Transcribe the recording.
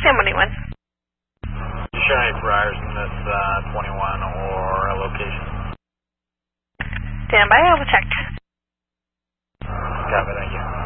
Sam, what do you want? Shy Ryerson, this 21 or a location. Stand by, I will check. Copy, thank you.